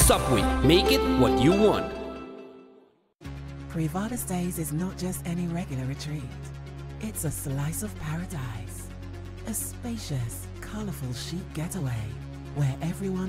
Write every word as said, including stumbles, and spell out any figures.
Subway, make it what you want. Privada Stays is not just any regular retreat. It's a slice of paradise. A spacious, colorful chic getaway where everyone